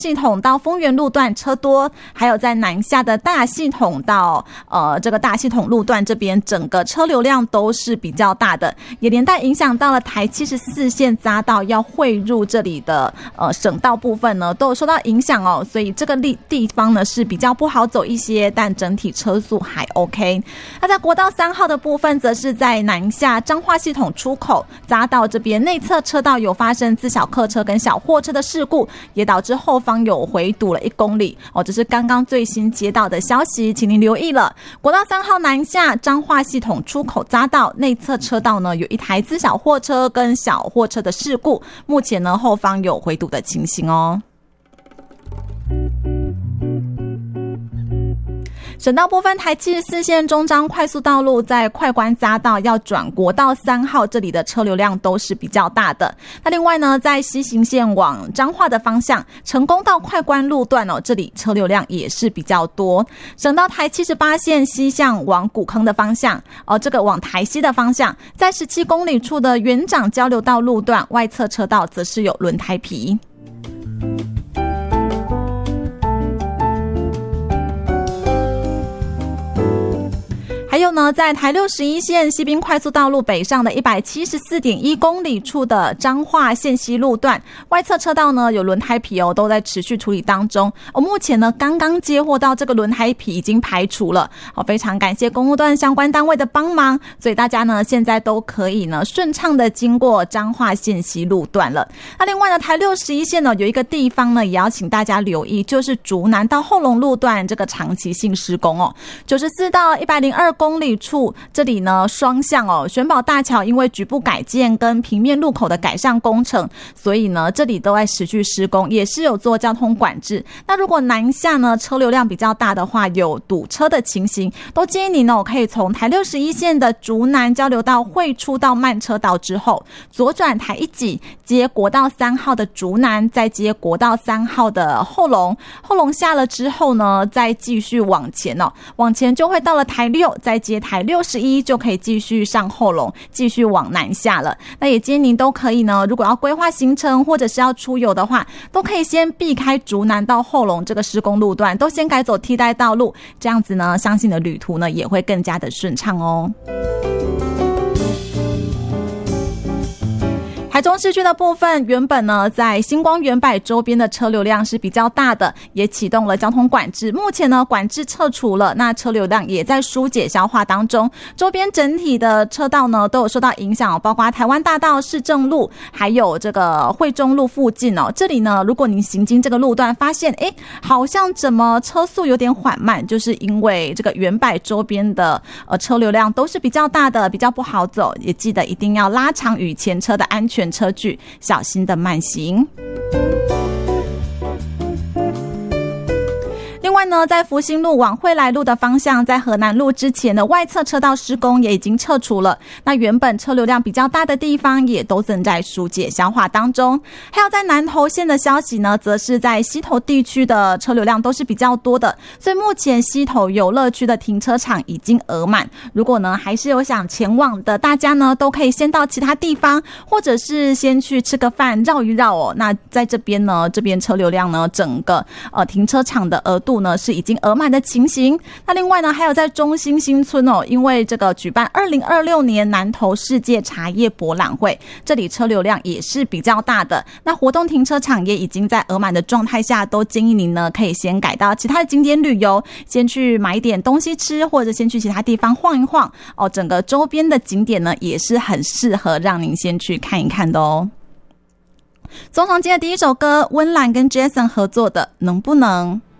系统到丰原路段车多，还有在南下的大系统到这个大系统路段这边，整个车流量都是比较大的，也连带影响到了台74线匝道要汇入这里的省道部分呢，都有受到影响哦。所以这个地方呢是比较不好走一些，但整体车速还 OK。那在国道3号的部分，则是在南下彰化系统出口匝道这边内侧车道有发生自小客车跟小货车的事故，也导致后方有回堵了1公里哦。这是刚刚最新接到的消息，请您留意了。国道3号南下彰化系统出口匝道内侧车道呢，有一台自小货车跟小货车的事故，目前呢后方有回堵的情形哦。省道部分，台74线中彰快速道路在快关匝道要转国道3号，这里的车流量都是比较大的。那另外呢，在西行线往彰化的方向，成功到快关路段哦，这里车流量也是比较多。省道台78线西向往古坑的方向这个往台西的方向，在17公里处的园长交流道路段外侧车道则是有轮胎皮。还有呢，在台61线西滨快速道路北上的 174.1 公里处的彰化线西路段外侧车道呢有轮胎皮都在持续处理当中目前呢刚刚接获到这个轮胎皮已经排除了非常感谢公路段相关单位的帮忙，所以大家呢现在都可以呢顺畅的经过彰化线西路段了。那另外呢，台61线呢有一个地方呢也要请大家留意，就是竹南到后龙路段这个长期性施工94到102公里处，这里呢双向玄宝大桥因为局部改建跟平面路口的改善工程，所以呢这里都在持续施工，也是有做交通管制。那如果南下呢车流量比较大的话，有堵车的情形，都建议您可以从台61线的竹南交流道汇出到慢车道之后，左转台1级接国道3号的竹南，再接国道3号的后龙下了之后呢，再继续往前往前就会到了台6，再接台61，就可以继续上后龙，继续往南下了。那也建议您都可以呢，如果要规划行程或者是要出游的话，都可以先避开竹南到后龙这个施工路段，都先改走替代道路，这样子呢相信你的旅途呢也会更加的顺畅哦。台中市区的部分，原本呢在星光远百周边的车流量是比较大的，也启动了交通管制，目前呢管制撤除了，那车流量也在疏解消化当中，周边整体的车道呢都有受到影响包括台湾大道、市政路还有这个惠中路附近这里呢如果您行经这个路段发现好像怎么车速有点缓慢，就是因为这个远百周边的车流量都是比较大的，比较不好走，也记得一定要拉长与前车的安全车距，小心的慢行。另外呢，在福兴路往惠来路的方向，在河南路之前的外侧车道施工也已经撤除了，那原本车流量比较大的地方也都正在疏解消化当中。还有在南投县的消息呢，则是在溪头地区的车流量都是比较多的，所以目前溪头游乐区的停车场已经额满，如果呢还是有想前往的大家呢，都可以先到其他地方，或者是先去吃个饭绕一绕那在这边呢，这边车流量呢整个停车场的额度呢是已经额满的情形。那另外呢，还有在中兴新村因为这个举办2026年南投世界茶叶博览会，这里车流量也是比较大的，那活动停车场也已经在额满的状态下，都建议您呢可以先改到其他的景点旅游，先去买一点东西吃，或者先去其他地方晃一晃整个周边的景点呢也是很适合让您先去看一看的综上今天的第一首歌，温岚跟 Jason 合作的能不能。